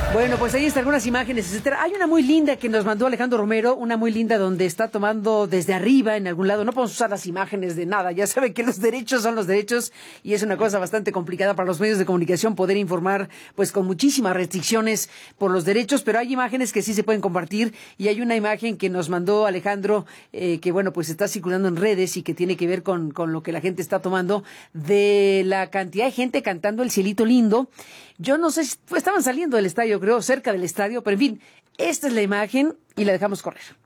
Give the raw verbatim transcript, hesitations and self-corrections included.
Bueno, pues ahí están algunas imágenes, etcétera. Hay una muy linda que nos mandó Alejandro Romero, una muy linda donde está tomando desde arriba en algún lado. No podemos usar las imágenes de nada. Ya saben que los derechos son los derechos y es una cosa bastante complicada para los medios de comunicación poder informar, pues con muchísimas restricciones por los derechos, pero hay imágenes que sí se pueden compartir y hay una imagen que nos mandó Alejandro, eh, que bueno, pues está circulando en redes y que tiene que ver con, con lo que la gente está tomando, de la cantidad de gente cantando El Cielito Lindo. Yo no sé si pues, estaban saliendo del estadio, creo, cerca del estadio, pero en fin, esta es la imagen y la dejamos correr.